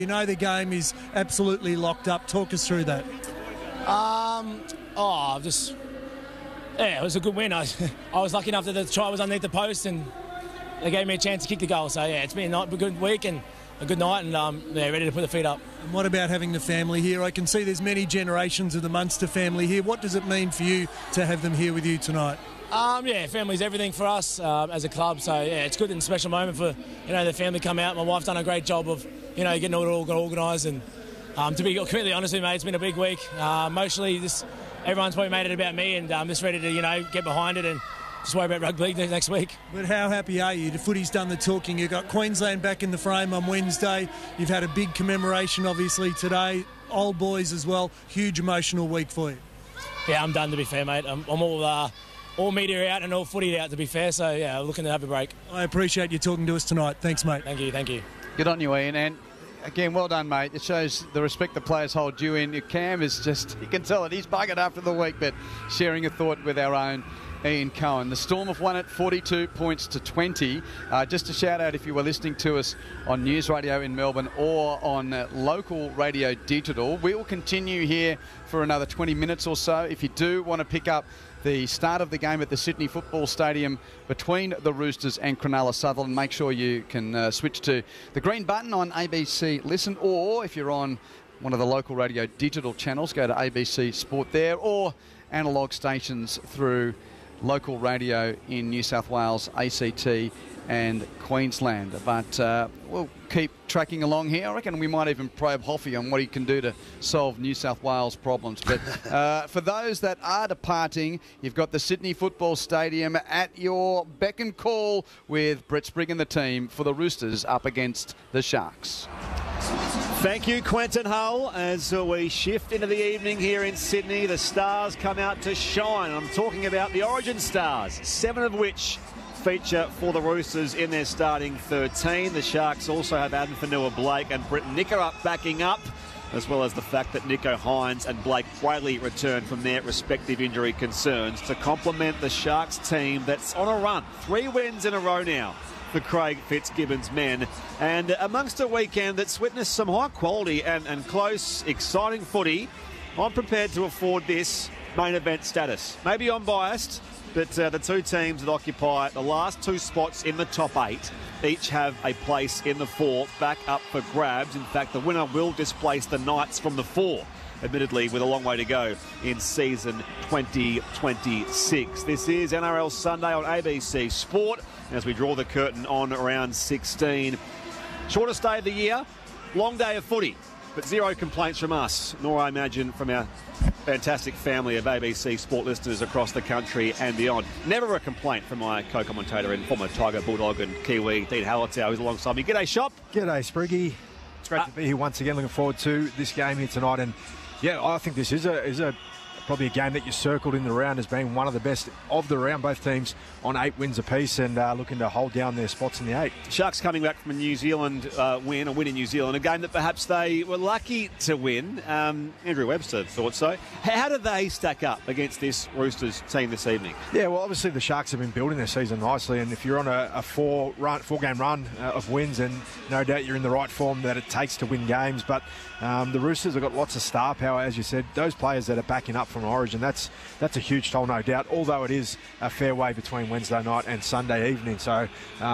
You know the game is absolutely locked up. Talk us through that. It was a good win. I was lucky enough that the try was underneath the post and they gave me a chance to kick the goal. So, yeah, it's been a good week and a good night and, ready to put the feet up. And what about having the family here? I can see there's many generations of the Munster family here. What does it mean for you to have them here with you tonight? Family's everything for us as a club. So, yeah, it's good and a special moment for, the family come out. My wife's done a great job of, getting it all organised. And to be completely honest with you, mate, it's been a big week. Mostly everyone's probably made it about me and I'm just ready to, get behind it and just worry about rugby league next week. But how happy are you? The footy's done the talking. You've got Queensland back in the frame on Wednesday. You've had a big commemoration, obviously, today. Old boys as well. Huge emotional week for you. Yeah, I'm done, to be fair, mate. I'm all media out and all footy out, to be fair. So, yeah, looking to have a break. I appreciate you talking to us tonight. Thanks, mate. Thank you. Good on you, Ian. And again, well done, mate. It shows the respect the players hold you in. Cam is just, you can tell it, he's buggered after the week, but sharing a thought with our own Ian Cohen. The Storm have won it 42 points to 20. Just a shout out if you were listening to us on News Radio in Melbourne or on local radio digital. We will continue here for another 20 minutes or so. If you do want to pick up the start of the game at the Sydney Football Stadium between the Roosters and Cronulla Sutherland, make sure you can switch to the green button on ABC Listen, or if you're on one of the local radio digital channels, go to ABC Sport there, or analogue stations through local radio in New South Wales, ACT and Queensland. But we'll keep tracking along here. I reckon we might even probe Hoffy on what he can do to solve New South Wales problems. But for those that are departing, you've got the Sydney Football Stadium at your beck and call with Brett Sprigg and the team for the Roosters up against the Sharks. Thank you, Quentin Hull. As we shift into the evening here in Sydney, the stars come out to shine. I'm talking about the Origin stars, 7 of which feature for the Roosters in their starting 13. The Sharks also have Adam Fanua-Blake and Britt Nikora backing up, as well as the fact that Nicho Hynes and Blake Brayley return from their respective injury concerns to complement the Sharks team that's on a run. 3 wins in a row now for Craig Fitzgibbon's men, and amongst a weekend that's witnessed some high quality and close, exciting footy, I'm prepared to afford this main event status. Maybe I'm biased, but the 2 teams that occupy the last 2 spots in the top 8 each have a place in the 4 back up for grabs. In fact, the winner will displace the Knights from the 4, admittedly with a long way to go in season 2026. This is NRL Sunday on ABC Sport as we draw the curtain on round 16. Shortest day of the year, long day of footy, but 0 complaints from us, nor I imagine from our fantastic family of ABC Sport listeners across the country and beyond. Never a complaint from my co-commentator and former Tiger, Bulldog and Kiwi, Dean Hallertau, who's alongside me. G'day, Shop. G'day, Spriggy. It's great to be here once again. Looking forward to this game here tonight. And yeah, I think this is probably a game that you circled in the round as being one of the best of the round. Both teams on 8 wins apiece and looking to hold down their spots in the 8. Sharks coming back from a New Zealand win in New Zealand, a game that perhaps they were lucky to win. Andrew Webster thought so. How do they stack up against this Roosters team this evening? Yeah, well, obviously the Sharks have been building their season nicely, and if you're on a 4-game run of wins, and no doubt you're in the right form that it takes to win games. But the Roosters have got lots of star power, as you said. Those players that are backing up from Origin, that's a huge toll, no doubt, although it is a fair way between Wednesday night and Sunday evening. So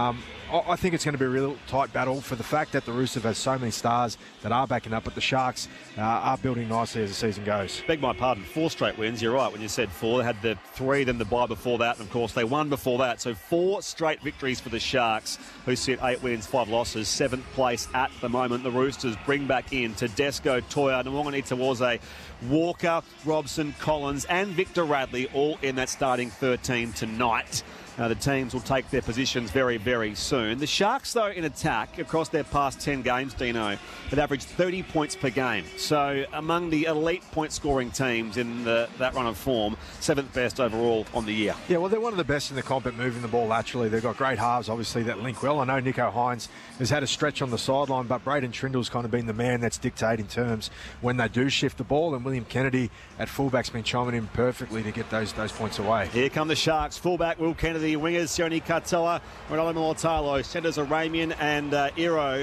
I think it's going to be a real tight battle for the fact that the Roosters have so many stars that are backing up, but the Sharks are building nicely as the season goes. Beg my pardon, 4 straight wins. You're right when you said 4. They had the 3, then the bye before that, and of course they won before that. So 4 straight victories for the Sharks, who sit 8 wins, 5 losses, 7th place at the moment. The Roosters bring back in Tedesco, Toya, Nwangani Tawaze, Walker, Robson, Collins and Victor Radley, all in that starting 13 tonight. The teams will take their positions very, very soon. The Sharks, though, in attack across their past 10 games, Dino, have averaged 30 points per game. So among the elite point-scoring teams in that run of form, 7th best overall on the year. Yeah, well, they're one of the best in the comp at moving the ball laterally. They've got great halves, obviously, that link well. I know Nicho Hynes has had a stretch on the sideline, but Braden Trindle's kind of been the man that's dictating terms when they do shift the ball, and William Kennedy at fullback's been chiming in perfectly to get those points away. Here come the Sharks. Fullback Will Kennedy, wingers Sione Katoa, Ronaldo Mulitalo, centres Aramian and Iro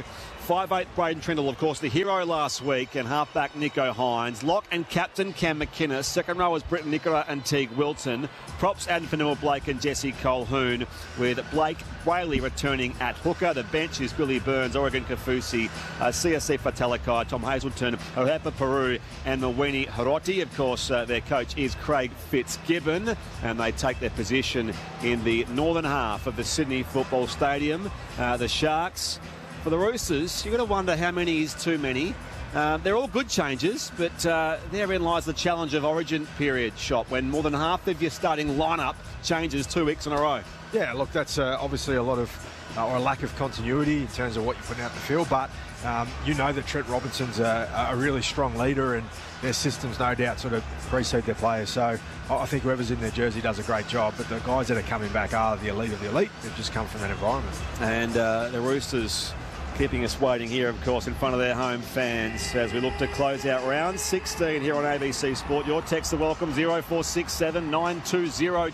5'8" Braden Trindle, of course, the hero last week, and halfback Nico Hines. Lock and captain Cam McInnes. Second rowers Britton Nicola and Teague Wilton. Props Adam Fanua-Blake and Jesse Colquhoun, with Blake Whaley returning at hooker. The bench is Billy Burns, Oregon Kafusi, CSC Fatalakai, Tom Hazelton, Ohapa Peru and Mawini Hiroti. Of course, their coach is Craig Fitzgibbon, and they take their position in the northern half of the Sydney Football Stadium. The Sharks, for the Roosters, you've got to wonder how many is too many. They're all good changes, but therein lies the challenge of Origin period, Shop, when more than half of your starting lineup changes 2 weeks in a row. Yeah, look, that's obviously a lot of, or a lack of continuity in terms of what you're putting out the field, but you know that Trent Robinson's a really strong leader, and their systems no doubt sort of precede their players. So I think whoever's in their jersey does a great job, but the guys that are coming back are the elite of the elite. They've just come from that environment. And the Roosters keeping us waiting here, of course, in front of their home fans as we look to close out round 16 here on ABC Sport. Your text are welcome, 0467 920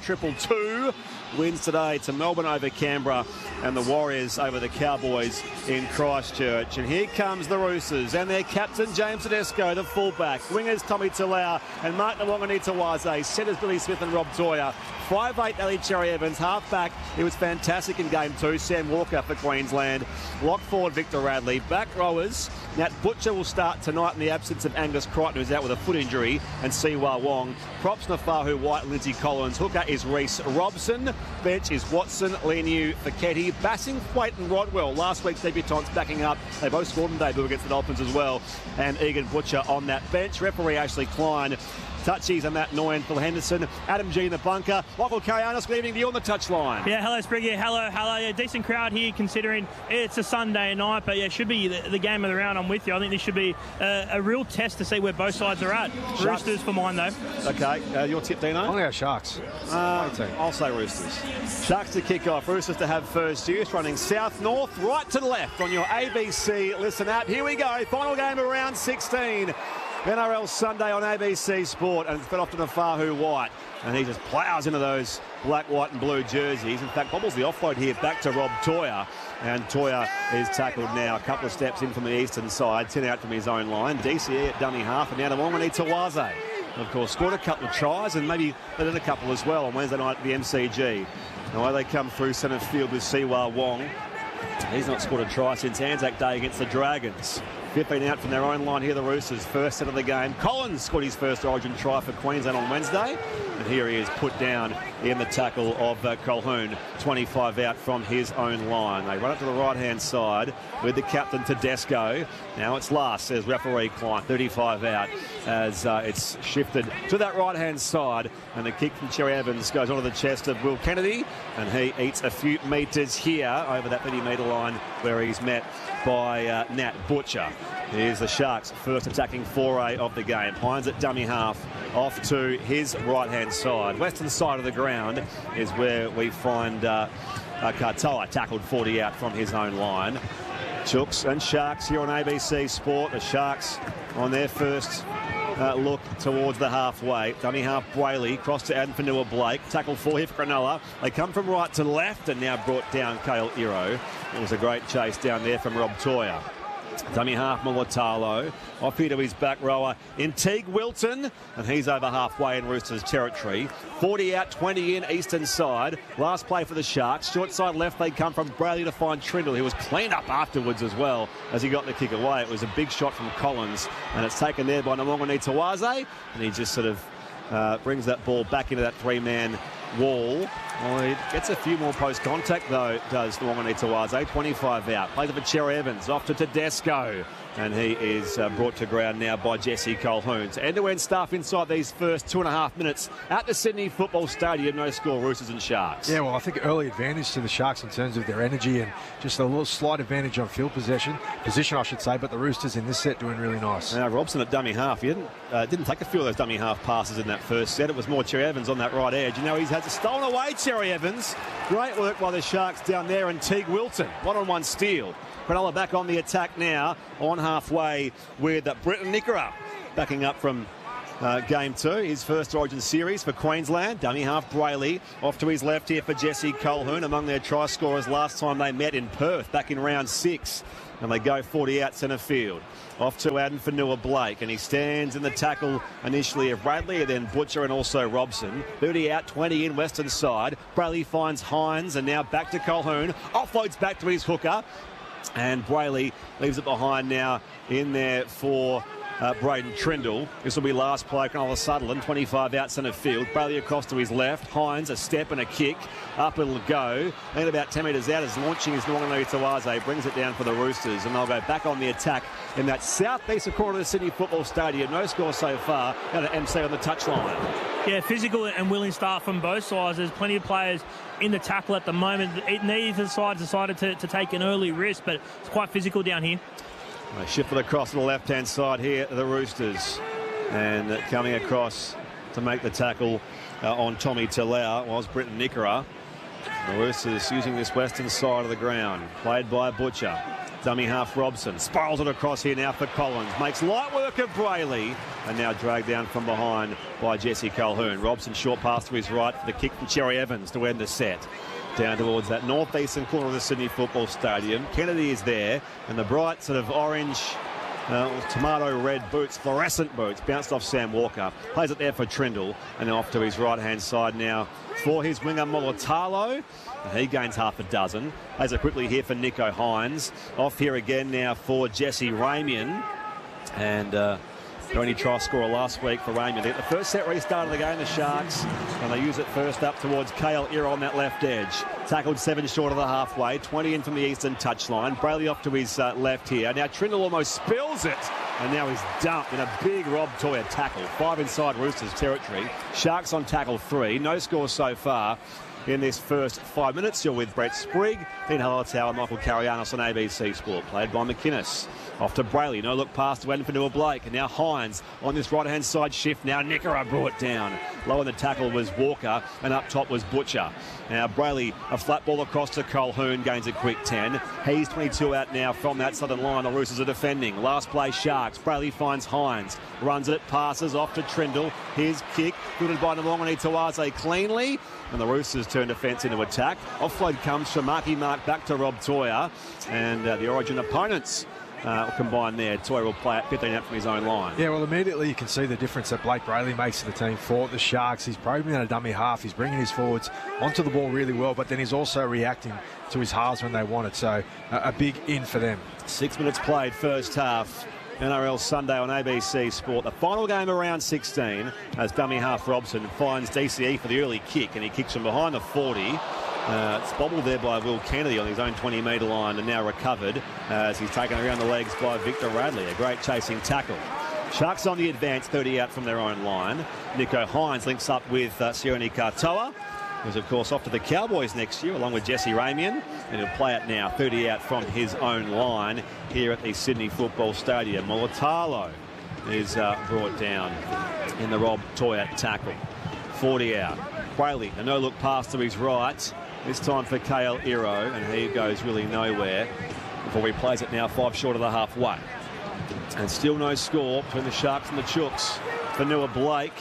222. Wins today to Melbourne over Canberra and the Warriors over the Cowboys in Christchurch. And here comes the Roosters and their captain James Tedesco, the fullback. Wingers Tommy Talau and Mark Nawaqanitawase. Centres Billy Smith and Rob Toya. 5'8" Ali Cherry-Evans, half-back. He was fantastic in game 2. Sam Walker for Queensland. Lock forward Victor Radley. Back rowers, Nat Butcher will start tonight in the absence of Angus Crichton, who's out with a foot injury, and Siwa Wong. Props Nafahu White, Lindsay Collins. Hooker is Reece Robson. Bench is Watson, Leniu, Feketi, Bassingthwaite and Rodwell. Last week's debutants backing up. They both scored in debut against the Dolphins as well. And Egan Butcher on that bench. Referee Ashley Klein. Touchies and Matt Noy and Phil Henderson. Adam G in the bunker. Michael Kayanis, good evening to you on the touchline. Yeah, hello Spriggy. Hello. Yeah, decent crowd here considering it's a Sunday night, but yeah, it should be the game of the round. I'm with you. I think this should be a real test to see where both sides are at. Sharks. Roosters for mine though. Okay, your tip, Dino? I'm going to go Sharks. I'll say Roosters. Sharks to kick off. Roosters to have first use, running south-north, right to left on your ABC Listen app. Here we go. Final game of round 16. NRL Sunday on ABC Sport, and it's fed off to Nafahu White, and he just ploughs into those black, white and blue jerseys. In fact, bobbles the offload here back to Rob Toya, and Toya is tackled now a couple of steps in from the eastern side, 10 out from his own line. DCE at dummy half, and now to Nawaqanitawase. Of course, scored a couple of tries, and maybe they did a couple as well on Wednesday night at the MCG. Now they come through centre field with Siwa Wong. He's not scored a try since Anzac Day against the Dragons. 15 out from their own line here, the Roosters. First set of the game. Collins scored his first Origin try for Queensland on Wednesday. And here he is put down in the tackle of Colquhoun. 25 out from his own line. They run it to the right-hand side with the captain Tedesco. Now it's last, says referee Klein. 35 out as it's shifted to that right-hand side. And the kick from Cherry-Evans goes onto the chest of Will Kennedy. And he eats a few metres here over that 30-metre line where he's met by Nat Butcher. Here's the Sharks' first attacking foray of the game. Hines at dummy half, off to his right-hand side. Western side of the ground is where we find Katoa tackled 40 out from his own line. Chooks and Sharks here on ABC Sport. The Sharks on their first look towards the halfway. Dummy half Whaley, cross to Adam Fanua-Blake. Tackle 4 here for Cronulla. They come from right to left and now brought down Kale Iro. It was a great chase down there from Rob Toya. Dummy half Mulatalo. Off here to his back rower in Teague Wilton, and he's over halfway in Roosters territory. 40 out, 20 in, eastern side. Last play for the Sharks. Short side left, they come from Bradley to find Trindle. He was cleaned up afterwards as well as he got the kick away. It was a big shot from Collins, and it's taken there by Nawaqanitawase, and he just sort of brings that ball back into that three-man wall. Well, he gets a few more post-contact, though, does Nawaqanitawase. 25 out. Plays it for Cherry-Evans. Off to Tedesco. And he is brought to ground now by Jesse Colquhoun. So end-to-end stuff inside these first 2.5 minutes at the Sydney Football Stadium. No score, Roosters and Sharks. Yeah, well, I think early advantage to the Sharks in terms of their energy and just a little slight advantage on field position, I should say, but the Roosters in this set doing really nice. Now, Robson at dummy half. He didn't take a few of those dummy half passes in that first set. It was more Cherry-Evans on that right edge. And now he's had to stolen away Cherry-Evans. Great work by the Sharks down there, and Teague Wilton, one-on-one steal. Cronulla back on the attack now, on halfway with Britton Nicola backing up from game 2, his first Origin series for Queensland. Dummy half Brayley off to his left here for Jesse Colquhoun, among their try scorers last time they met in Perth back in round 6. And they go 40 out centre field. Off to Addin Fonua-Blake, and he stands in the tackle initially of Bradley, and then Butcher and also Robson. 30 out, 20 in, western side. Brayley finds Hines, and now back to Colquhoun. Offloads back to his hooker, and Brayley leaves it behind now in there for Braden Trindle. This will be last play. Cronulla Sutherland, 25 out centre field. Brayley across to his left. Hines, a step and a kick. Up it'll go. And about 10 metres out is launching his Nwanganui Tawaze. Brings it down for the Roosters. And they'll go back on the attack in that southeastern corner of the Sydney Football Stadium. No score so far. Now to MC on the touchline. Yeah, physical and willing start from both sides. There's plenty of players in the tackle at the moment. Neither side decided to take an early risk, but it's quite physical down here. They shift it across to the left-hand side here, the Roosters. And coming across to make the tackle on Tommy Talau was Britton Nickera. The Roosters using this western side of the ground. Played by Butcher. Dummy half Robson. Spirals it across here now for Collins. Makes light work of Brayley. And now dragged down from behind by Jesse Colquhoun. Robson short pass to his right for the kick from Cherry Evans to end the set. Down towards that northeastern corner of the Sydney Football Stadium. Kennedy is there, and the bright sort of orange, tomato red boots, fluorescent boots, bounced off Sam Walker. Plays it there for Trindle, and then off to his right-hand side now for his winger Molotalo. And he gains half a dozen. Plays it quickly here for Nicho Hines. Off here again now for Jesse Ramian. And the only try scorer last week for Ramian. The first set restart of the game, the Sharks, and they use it first up towards Kale Ira on that left edge. Tackled 7 short of the halfway, 20 in from the eastern touchline. Brayley off to his left here. Now Trindle almost spills it, and now he's dumped in a big Rob Toya tackle. 5 inside Roosters territory. Sharks on tackle 3. No score so far in this first 5 minutes. You're with Brett Sprigg, Dean Hallertau, Michael Carianos on ABC Sport. Played by McInnes. Off to Brayley. No look pass to Addin Fonua-Blake. And now Hines on this right-hand side shift. Now Nickera brought down. Low in the tackle was Walker, and up top was Butcher. Now Brayley, a flat ball across to Colquhoun, gains a quick 10. He's 22 out now from that southern line. The Roosters are defending. Last play Sharks. Brayley finds Hines. Runs it, passes off to Trindle. His kick, fielded by Nwanganui Tawaze cleanly. And the Roosters turn defence into attack. Offload comes from Marky Mark back to Rob Toya. And the Origin opponents combine there. Toya will play at 15 out from his own line. Yeah, well, immediately you can see the difference that Blake Brayley makes to the team for the Sharks. He's probing out a dummy half. He's bringing his forwards onto the ball really well, but then he's also reacting to his halves when they want it. So a big in for them. 6 minutes played first half. NRL Sunday on ABC Sport. The final game of round 16 as dummy half Robson finds DCE for the early kick, and he kicks from behind the 40. It's bobbled there by Will Kennedy on his own 20-metre line, and now recovered as he's taken around the legs by Victor Radley. A great chasing tackle. Sharks on the advance, 30 out from their own line. Nicho Hines links up with Sione Katoa, who's of course off to the Cowboys next year along with Jesse Ramian, and he'll play it now 30 out from his own line here at the Sydney Football Stadium. Molotalo is brought down in the Rob Toya tackle. 40 out. Brayley, a no-look pass to his right. This time for Kale Iro, and he goes really nowhere before he plays it now 5 short of the halfway. And still no score between the Sharks and the Chooks. Fonua-Blake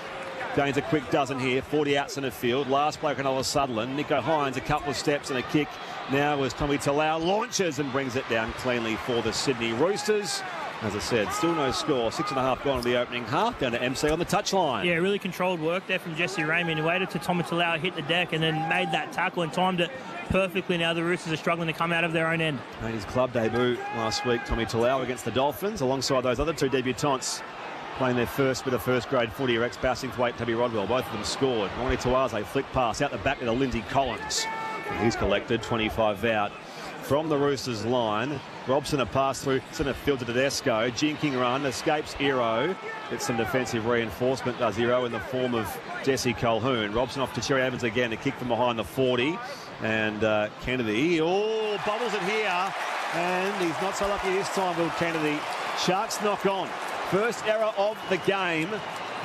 gains a quick dozen here, 40 out centre field. Last play Cronulla Sutherland. Nicho Hines, a couple of steps and a kick. Now as Tommy Talau launches and brings it down cleanly for the Sydney Roosters. As I said, still no score. 6.5 gone in the opening half. Down to MC on the touchline. Yeah, really controlled work there from Jesse Ramian. He waited till Tommy Talau hit the deck and then made that tackle and timed it perfectly. Now the Roosters are struggling to come out of their own end. Made his club debut last week, Tommy Talau, against the Dolphins, alongside those other 2 debutants playing their first bit of first-grade footy. Rex Bassingthwaite and Tabby Rodwell, both of them scored. Nwanganui Tawaze, flick pass out the back to Lindsay Collins. And he's collected 25 out from the Roosters line. Robson a pass through centre field to Tedesco. Jinking run, escapes Iro. Gets some defensive reinforcement, does Iro, in the form of Jesse Colquhoun. Robson off to Cherry Evans again, a kick from behind the 40. And Kennedy, bubbles it here. And he's not so lucky this time, Will Kennedy. Sharks knock on. First error of the game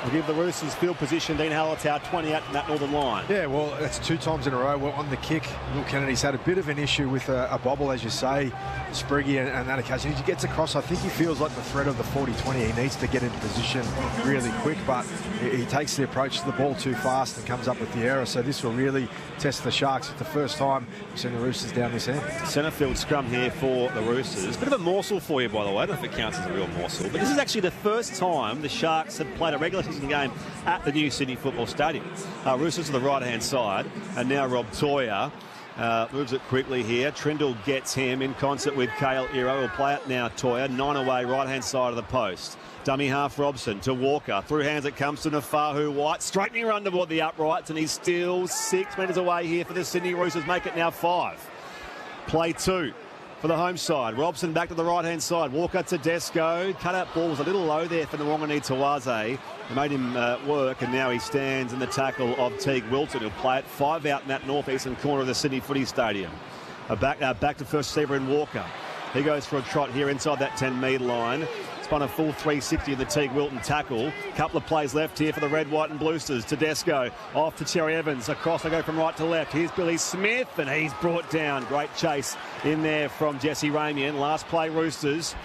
We'll give the Roosters field position. Dean Hallertau 20 out from that northern line. Yeah, well, that's 2 times in a row. Well, on the kick, Will Kennedy's had a bit of an issue with a bobble, as you say, Spriggy, and that occasion. He gets across. I think he feels like the threat of the 40-20. He needs to get into position really quick, but he takes the approach to the ball too fast and comes up with the error. So this will really test the Sharks. It's the first time we've seen the Roosters down this end. Centre field scrum here for the Roosters. Bit of a morsel for you, by the way. I don't know if it counts as a real morsel, but this is actually the first time the Sharks have played a regular season game at the new Sydney Football Stadium. Roosters to the right-hand side, and now Rob Toia moves it quickly here. Trindle gets him in concert with Kale Iro. Will play it now, Toia. 9 away, right-hand side of the post. Dummy half Robson to Walker. Through hands it comes to Nafahu White. Straightening run toward the uprights, and he's still 6 metres away here for the Sydney Roosters. Make it now 5. Play 2. For the home side, Robson back to the right-hand side. Walker to Desco. Cut-out ball was a little low there for Nwangani Tawaze. They made him work, and now he stands in the tackle of Teague Wilton, who'll play it 5 out in that northeastern corner of the Sydney Footy Stadium. Back to first receiver in Walker. He goes for a trot here inside that 10-metre line. Spun a full 360 in the Teague Wilton tackle. Couple of plays left here for the Red, White and Bluesters. Tedesco off to Cherry Evans. Across they go from right to left. Here's Billy Smith, and he's brought down. Great chase in there from Jesse Ramian. Last play, Roosters.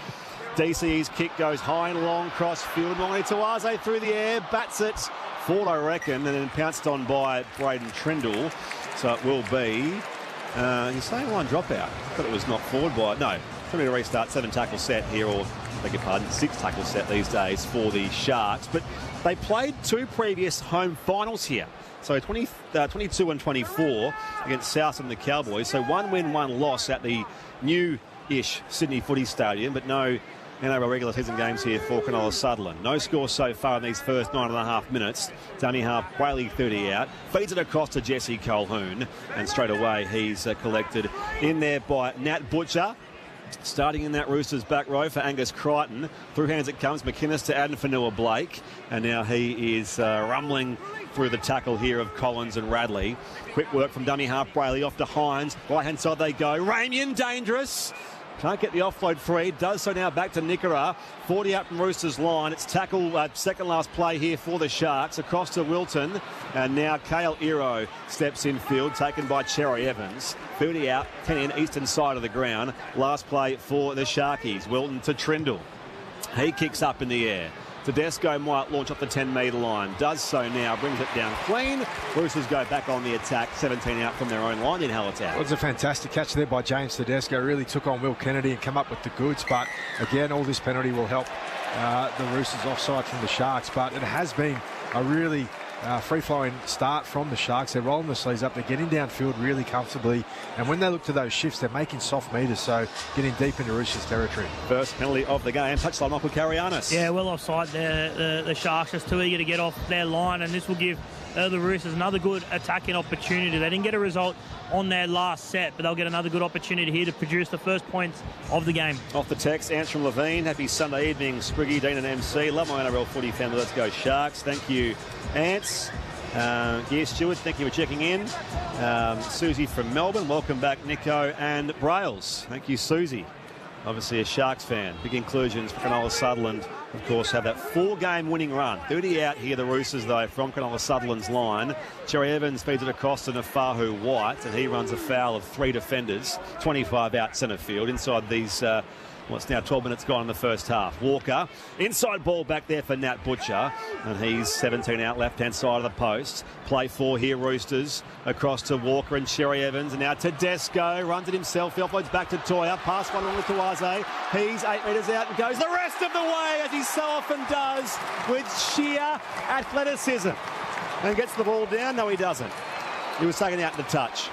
DCE's kick goes high and long, cross field. Nwangani Tawaze through the air, bats it forward, I reckon, and then pounced on by Braden Trindle. So it will be, you're saying line dropout. I thought it was not forward by, no. Somebody to restart, 7 tackle set here, or beg your pardon, 6 tackle set these days for the Sharks. But they played 2 previous home finals here. So 22 and 24 against South and the Cowboys. So 1 win, 1 loss at the new-ish Sydney Footy Stadium, but no NRL regular season games here for Cronulla Sutherland. No score so far in these first 9.5 minutes. Dummy half, Whaley 30 out. Feeds it across to Jesse Colquhoun, and straight away he's collected in there by Nat Butcher. Starting in that Roosters back row for Angus Crichton. Through hands it comes, McInnes to Aden Fanua-Blake. And now he is rumbling through the tackle here of Collins and Radley. Quick work from dummy half Brayley off to Hines. Right-hand side they go. Ramian dangerous. Can't get the offload free. Does so now back to Nickera. 40 out from Roosters line. It's tackle, second last play here for the Sharks. Across to Wilton. And now Kale Iro steps in field, taken by Cherry Evans. 30 out, 10 in, eastern side of the ground. Last play for the Sharkies. Wilton to Trindle. He kicks up in the air. Tedesco might launch off the 10-metre line. Does so now, brings it down clean. Roosters go back on the attack. 17 out from their own line in Hallertau. It was a fantastic catch there by James Tedesco. Really took on Will Kennedy and come up with the goods. But again, all this penalty will help the Roosters offside from the Sharks. But it has been a really free-flowing start from the Sharks. They're rolling the sleeves up. They're getting downfield really comfortably. And when they look to those shifts, they're making soft meters, so getting deep into Roosters territory. First penalty of the game. Touchline, Michael Karianis. Yeah, well offside there. The Sharks just too eager to get off their line, and this will give the Roosters another good attacking opportunity. They didn't get a result on their last set, but they'll get another good opportunity here to produce the first points of the game. Off the text, Ants from Levine. Happy Sunday evening, Spriggy, Dean and MC. Love my NRL footy family. Let's go Sharks. Thank you, Ants. Yes, Stuart, thank you for checking in. Susie from Melbourne. Welcome back, Nico and Brails. Thank you, Susie. Obviously a Sharks fan. Big inclusions for Cronulla Sutherland. Of course, have that 4-game winning run. 30 out here, the Roosters, though, from Cronulla Sutherland's line. Cherry Evans feeds it across to Nafahu White, and he runs afoul of 3 defenders. 25 out centre field. Inside these, it's now 12 minutes gone in the first half. Walker, inside ball back there for Nat Butcher, and he's 17 out left-hand side of the post. Play 4 here, Roosters. Across to Walker and Cherry Evans, and now Tedesco runs it himself. He offloads back to Toia. Pass one along with Tawaze. He's 8 metres out and goes the rest of the way, as he so often does, with sheer athleticism. And gets the ball down. No, he doesn't. He was taken out in the touch.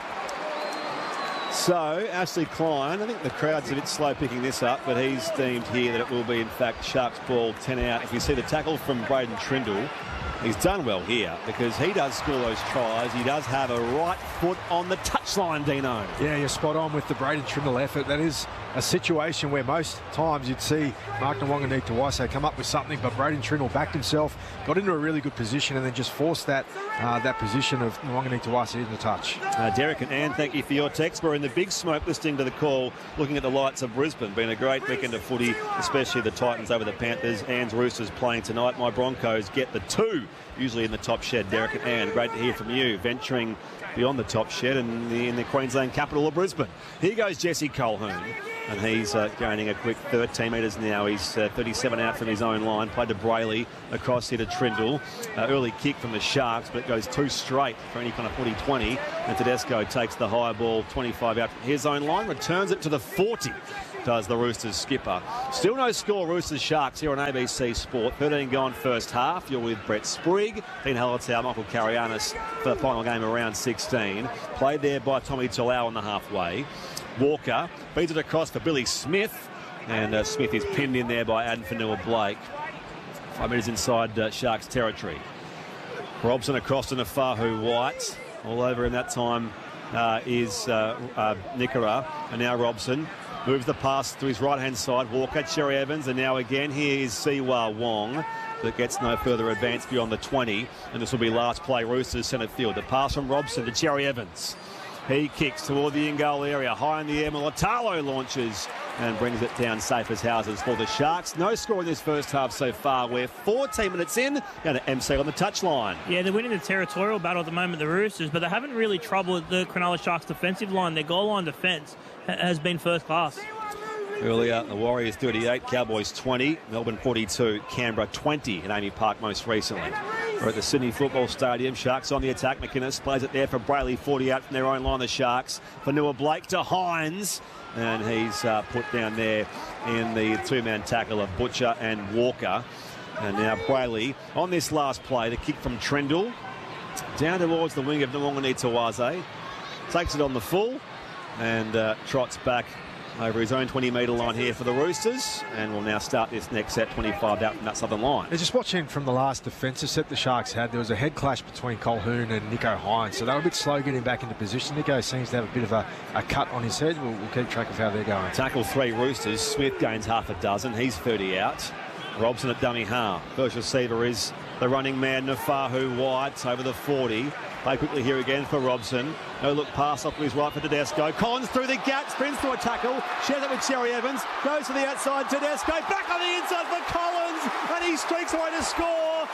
So, Ashley Klein, I think the crowd's a bit slow picking this up, but he's deemed here that it will be, in fact, Sharks ball 10 out. If you see the tackle from Braden Trindle, He's done well here because he does score those tries. He does have a right foot on the touchline, Dino. Yeah, you're spot on with the Braden Trindle effort. That is a situation where most times you'd see Mark Nwanga come up with something, but Braden Trindle backed himself, got into a really good position, and then just forced that position of Nwanga in the touch. Derek and Anne, thank you for your text. We're in the Big Smoke listening to the call, looking at the lights of Brisbane. Been a great weekend of footy, especially the Titans over the Panthers. Anne's Roosters playing tonight. My Broncos get the 2, usually in the top shed. Derek and Anne, great to hear from you. Venturing beyond the top shed and in the Queensland capital of Brisbane. Here goes Jesse Colquhoun. And he's gaining a quick 13 metres now. He's 37 out from his own line. Played to Brayley, across here to Trindle. Early kick from the Sharks, but it goes too straight for any kind of 40-20. And Tedesco takes the high ball 25 out from his own line, returns it to the 40. Does the Roosters skipper. Still no score, Roosters Sharks here on ABC Sport. 13 gone first half. You're with Brett Sprigg, Dean Hallertau, Michael Carianis for the final game of round 16. Played there by Tommy Talau on the halfway. Walker feeds it across for Billy Smith, and Smith is pinned in there by Adam Fanua-Blake. 5 metres inside Sharks territory. Robson across to Nafahu White. All over him that time is Nikora, and now Robson moves the pass to his right-hand side. Walker, Cherry Evans, and now again here is Siwa Wong, that gets no further advance beyond the 20, and this will be last play, Roosters centre field. The pass from Robson to Cherry Evans. He kicks toward the in-goal area. High in the air, Mulatalo launches and brings it down safe as houses for the Sharks. No score in this first half so far. We're 14 minutes in. Going to MC on the touchline. Yeah, they're winning the territorial battle at the moment, the Roosters, but they haven't really troubled the Cronulla Sharks defensive line. Their goal line defence has been first class. Earlier, the Warriors 38, Cowboys 20, Melbourne 42, Canberra 20 in Amy Park most recently. We're at the Sydney Football Stadium. Sharks on the attack. McInnes plays it there for Brayley, 40 out from their own line, the Sharks. Fanua-Blake to Hines, and he's put down there in the two-man tackle of Butcher and Walker. And now Brayley on this last play, the kick from Trindle, down towards the wing of Nwanga takes it on the full and trots back over his own 20-metre line here for the Roosters, and will now start this next set 25 out from that southern line. Just watching from the last defensive set the Sharks had, there was a head clash between Colquhoun and Nicho Hynes, so they were a bit slow getting back into position. Nicho seems to have a bit of a cut on his head. We'll keep track of how they're going. Tackle 3 Roosters. Smith gains half a dozen. He's 30 out. Robson at dummy half. First receiver is the running man Nafahu White over the 40. Play quickly here again for Robson. No look pass off to his right for Tedesco. Collins through the gap, sprints through a tackle, shares it with Cherry Evans, goes to the outside, Tedesco back on the inside for Collins, and he streaks away to score.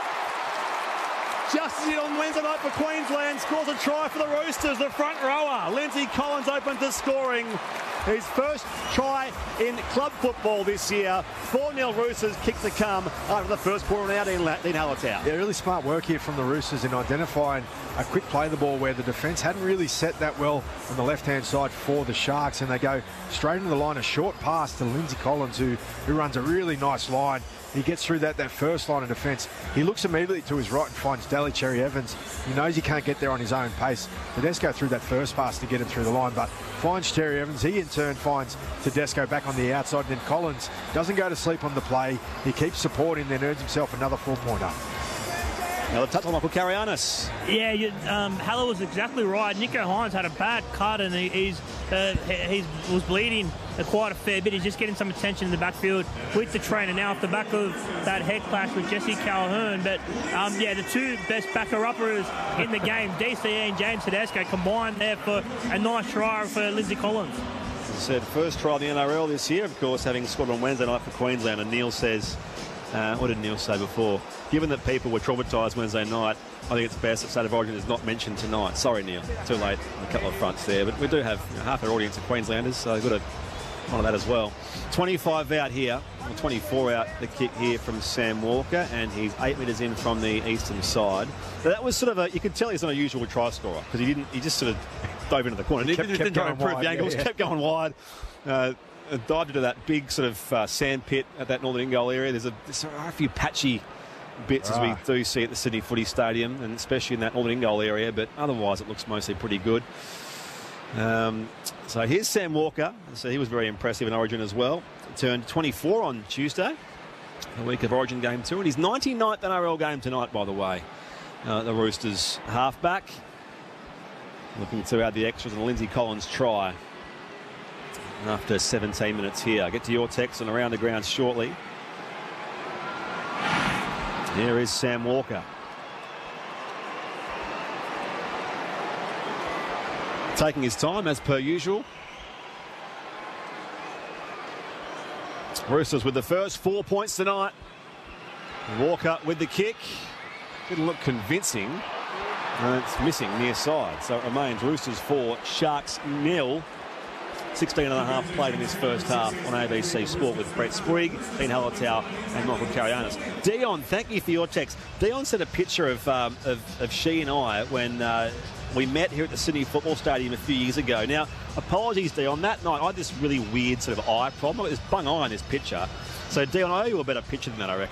Just as he did on Wednesday night for Queensland, scores a try for the Roosters. The front rower, Lindsay Collins, open to scoring. His first try in club football this year. 4-0 Roosters kick to come after the first quarter out in Dean Hallertau. Yeah, really smart work here from the Roosters in identifying a quick play the ball where the defence hadn't really set that well on the left-hand side for the Sharks, and they go straight into the line. A short pass to Lindsay Collins, who runs a really nice line. He gets through that first line of defence. He looks immediately to his right and finds Daly Cherry Evans. He knows he can't get there on his own pace. Tedesco through that first pass to get him through the line, but finds Cherry Evans. He in turn finds Tedesco back on the outside. Then Collins doesn't go to sleep on the play. He keeps supporting, then earns himself another 4-pointer. Another touch on Michael Carianis. Yeah, Haller was exactly right. Nicho Hynes had a bad cut, and he was bleeding quite a fair bit. He's just getting some attention in the backfield with the trainer now off the back of that head clash with Jesse Colquhoun. But yeah, the two best backer-uppers in the game, DCE and James Tedesco, combined there for a nice try for Lindsay Collins. As I said, first try in the NRL this year, of course, having scored on Wednesday night for Queensland. And Neil says, what did Neil say before? Given that people were traumatised Wednesday night, I think it's best that State of Origin is not mentioned tonight. Sorry, Neil. Too late on a couple of fronts there. But we do have half our audience of Queenslanders, so we've got to honour that as well. 25 out here, or 24 out, the kick here from Sam Walker, and he's 8 metres in from the eastern side. But that was sort of you could tell he's an unusual try scorer, because he just sort of dove into the corner. He didn't try to improve the angles, kept going wide. Dived into that big sort of sand pit at that northern in-goal area. There's a few patchy bits as we do see at the Sydney Footy Stadium, and especially in that northern in-goal area, but otherwise it looks mostly pretty good. So here's Sam Walker. So he was very impressive in Origin as well. Turned 24 on Tuesday. the week of Origin Game 2. And his 99th NRL game tonight, by the way. The Roosters halfback. Looking to add the extras and Lindsay Collins try after 17 minutes here. Get to your text and around the ground shortly. Here is Sam Walker. Taking his time as per usual. Roosters with the first 4 points tonight. Walker with the kick. Didn't look convincing. And it's missing near side. So it remains Roosters 4, Sharks 0. 16.5 played in this first half on ABC Sport with Brett Sprigg, Dean Hallertau and Michael Carianis. Dion, thank you for your text. Dion sent a picture of she and I when we met here at the Sydney Football Stadium a few years ago. Now, apologies, Dion. That night I had this really weird sort of eye problem. There's bung eye in this picture. So, Dion, I owe you a better picture than that, I reckon.